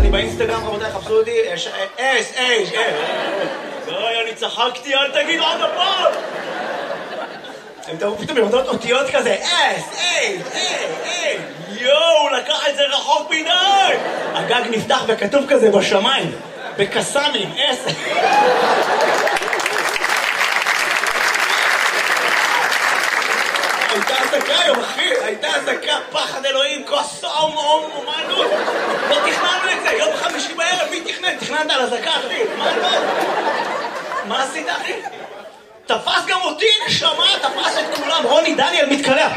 אני באינסטגרם, רבותיי, חפשו אותי, אוי, אני צחקתי, אל תגידו עוד הפעם! הם תראו פתאום יורדות אותיות כזה, יואו, לקח את זה רחוק מדי! הגג נפתח וכתוב כזה בשמיים, בקסמים, הייתה הזקה היום, אחי, הייתה הזקה, פחד אלוהים, כוס אומנות. לא תכננו את זה, יום חמישי בערב, מי תכנן? תכננת על הזקה, אחי, מה לא? מה עשית, אחי? תפס גם אותי, נשמה, תפס את כולם, רוני דניאל מתקלח.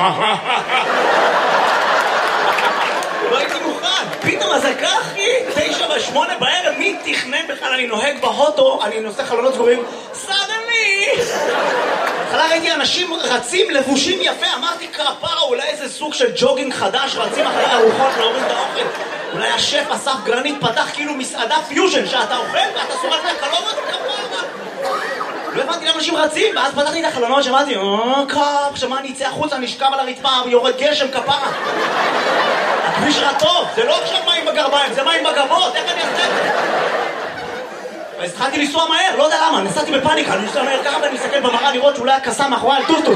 לא הייתי מוכן, פתאום הזקה, אחי, 9 ו8 בערב, מי תכנן בכלל? אני נוהג בהוטו, אני נושא חלונות סגורים, סדני! התחלה ראיתי אנשים רצים לבושים יפה, אמרתי כפרה, אולי איזה סוג של ג'וגינג חדש, רצים אחרי ארוחות להוריד את האוכל. אולי השף אסף גרנית פתח כאילו מסעדה פיוז'ן, שאתה אוכל ואתה סורק מהחלומות, כפרה. לא הבנתי למה אנשים רצים, ואז פתחתי את החלונות, שמעתי, שמה אני אצא החוצה, נשכב על הרצפה, יורד גשם, כפרה. הכביש רטוב, זה לא עכשיו מים בגרביים, זה מים בגבות, איך אני אעשה את זה? אז התחלתי לנסוע מהר, לא יודע למה, נסעתי בפאניקה, אני נוסע מהר ככה ואני מסתכל במראה לראות שאולי הקסה מאחורי על טוטוט.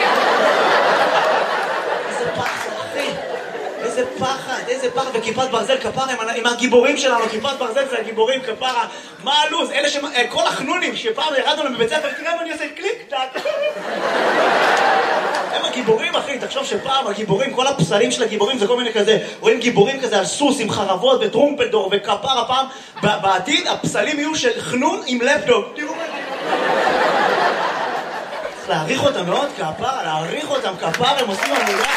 איזה פחד, אחי. איזה פחד, וכיפת ברזל כפרה עם הגיבורים שלנו, כיפת ברזל זה הגיבורים כפרה. מה הלוז? אלה כל החנונים שפעם ירדנו להם בבית ספר, תראה מה אני עושה קליק, טק. הם הגיבורים, אחי, תחשוב שפעם הגיבורים, כל הפסלים של הגיבורים זה כל מיני כזה, רואים גיבורים כזה על סוס עם חרבות וטרומפלדור וכפרה פעם, בעתיד הפסלים יהיו של חנון עם לפטופ. תראו מה צריך להעריך אותם מאוד, כפרה, להעריך אותם, כפרה, הם עושים עבודה.